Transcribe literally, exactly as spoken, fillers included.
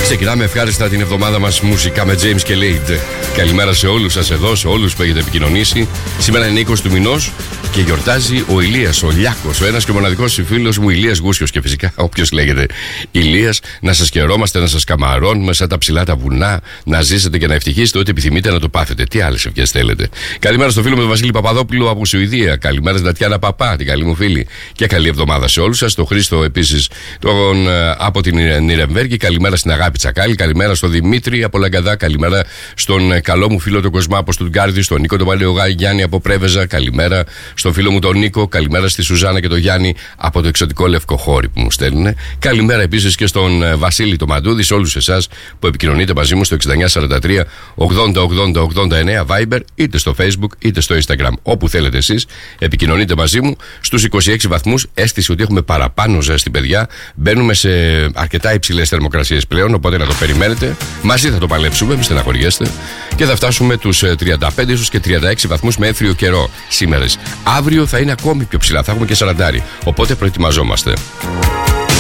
Ξεκινάμε ευχάριστα την εβδομάδα μας μουσικά με James και Lade. Καλημέρα σε όλους σας εδώ, σε όλους που έχετε επικοινωνήσει. Σήμερα είναι είκοσι του μηνός και γιορτάζει ο Ηλίας, ο Λιάκος, ο ένας και μοναδικός φίλος μου, Ηλίας Γούσιος. Και φυσικά, όποιος λέγεται Ηλίας, να σας χαιρόμαστε, να σας καμαρώνουμε σαν τα ψηλά τα βουνά, να ζήσετε και να ευτυχίσετε ό,τι επιθυμείτε να το πάθετε. Τι άλλες ευχές θέλετε. Καλημέρα στο φίλο μου τον Βασίλη Παπαδόπουλο από Σουηδία. Καλημέρα στην Τατιάνα Παπά, την καλή μου φίλη. Και καλή εβδομάδα σε όλους σας. Το Χρήστο επίσης τον, από την Νιρεμβέργη. Καλημέρα στην Αγάπη Τσακάλη. Καλημέρα στον Δημήτρη από Λαγκαδά. Καλημέρα στον καλό μου φίλο τον Κοσμά από Στουτγκάρδη. Στον Νίκο τον Παλαιογάη Γιάννη από Πρέβεζα. Καλημέρα στον φίλο μου τον Νίκο. Καλημέρα στη Σουζάνα και τον Γιάννη από το εξωτικό Λευκοχώρι που μου στέλνουν. Καλημέρα επίσης και στον Βασίλη το Μαντούδη. Σε όλους εσάς που επικοινωνείτε μαζί μου στο εξήντα εννιά σαράντα τρία ογδόντα ογδόντα ογδόντα εννέα Viber, είτε στο Facebook είτε στο Instagram. Όπου θέλετε εσείς, επικοινωνείτε μαζί μου. Στους είκοσι έξι βαθμούς, αίσθηση ότι έχουμε παραπάνω ζέστη, παιδιά. Μπαίνουμε σε αρκετά υψηλές θερμοκρασίες πλέον, οπότε να το περιμένετε. Μαζί θα το παλέψουμε, μην στεναχωριέστε. Και θα φτάσουμε τους τριάντα πέντε ίσως και τριάντα έξι βαθμούς με έθριο καιρό σήμερα. Αύριο θα είναι ακόμη πιο ψηλά, θα έχουμε και σαράντα. Οπότε προετοιμαζόμαστε.